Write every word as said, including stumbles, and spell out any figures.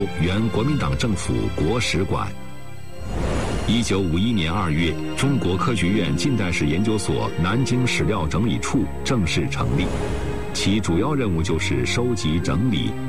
原国民党政府国史馆。一九五一年二月，中国科学院近代史研究所南京史料整理处正式成立，其主要任务就是收集整理